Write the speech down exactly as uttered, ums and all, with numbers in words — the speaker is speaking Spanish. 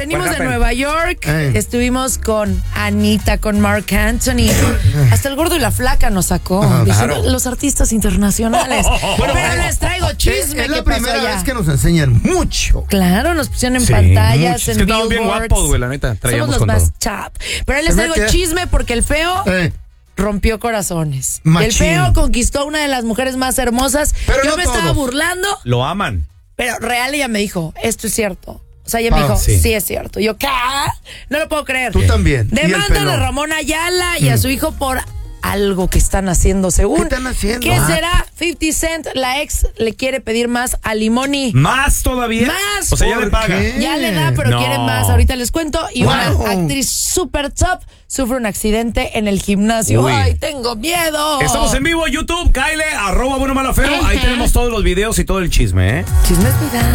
Venimos de Nueva York, hey. Estuvimos con Anita, con Mark Anthony, hasta el gordo y la flaca nos sacó. Uh-huh. Claro. Los artistas internacionales. Oh, oh, oh, bueno, pero les traigo chisme. Es la primera vez que nos enseñan mucho. Claro, nos pusieron en sí, pantallas, mucho. En es que estamos bien guapos, güey, la neta. Somos los más chap. Pero les traigo chisme porque el feo... Eh. rompió corazones. Machín. El feo conquistó a una de las mujeres más hermosas. Pero yo no me todos. Estaba burlando. Lo aman. Pero real ella me dijo, esto es cierto. O sea, ella me ah, dijo, sí. sí es cierto. Yo, ¿qué? No lo puedo creer. Tú también. Demandan a Ramón Ayala y mm. a su hijo por algo que están haciendo según. ¿Qué están haciendo? ¿Qué ah. será? cincuenta Cent, la ex, le quiere pedir más a Limoni. ¿Más todavía? Más. O sea, ya le paga. ¿Qué? Ya le da, pero no. quiere más. Ahorita les cuento. Y wow. una actriz super top sufre un accidente en el gimnasio. Uy. ¡Ay, tengo miedo! Estamos en vivo, YouTube, Kyle, arroba bueno malo feo. Ahí tenemos todos los videos y todo el chisme, ¿eh? Chisme es vida.